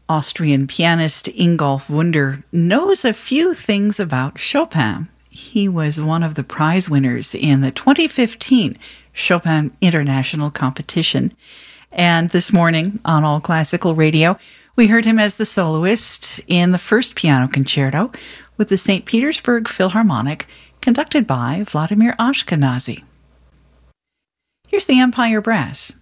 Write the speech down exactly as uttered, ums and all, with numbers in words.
Austrian pianist Ingolf Wunder knows a few things about Chopin. He was one of the prize winners in the twenty fifteen Chopin International Competition. And this morning on All Classical Radio, we heard him as the soloist in the first piano concerto with the Saint Petersburg Philharmonic, conducted by Vladimir Ashkenazy. Here's the Empire Brass.